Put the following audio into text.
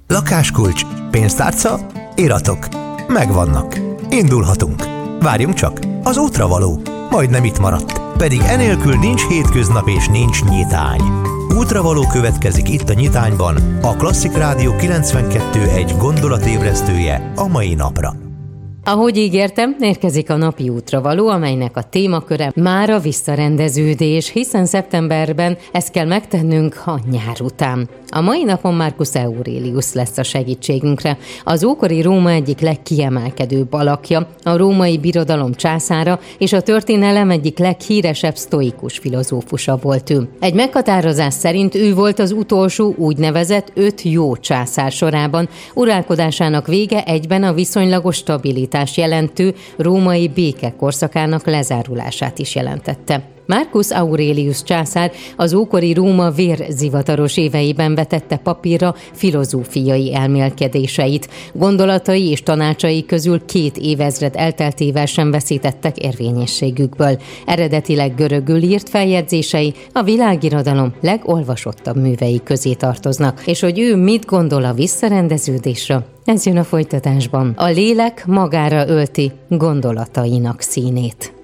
Lakáskulcs, pénztárca, iratok. Megvannak. Indulhatunk. Várjunk csak, az útra való. Majdnem itt maradt. Pedig enélkül nincs hétköznap és nincs nyitány. Útravaló következik itt a Nyitányban, a Klasszik Rádió 92.1 gondolatébresztője a mai napra. Ahogy ígértem, érkezik a napi útravaló, amelynek a témaköre már a visszarendeződés, hiszen szeptemberben ezt kell megtennünk a nyár után. A mai napon Marcus Aurelius lesz a segítségünkre, az ókori Róma egyik legkiemelkedőbb alakja, a római birodalom császára és a történelem egyik leghíresebb sztoikus filozófusa volt ő. Egy meghatározás szerint ő volt az utolsó úgynevezett 5 jó császár sorában, uralkodásának vége egyben a viszonylagos stabilitás jelentő római béke korszakának lezárulását is jelentette. Marcus Aurelius császár az ókori Róma vérzivataros éveiben vetette papírra filozófiai elmélkedéseit. Gondolatai és tanácsai közül 2 évezred elteltével sem veszítettek érvényességükből. Eredetileg görögül írt feljegyzései a világirodalom legolvasottabb művei közé tartoznak. És hogy ő mit gondol a visszarendeződésről, ez jön a folytatásban. A lélek magára ölti gondolatainak színét.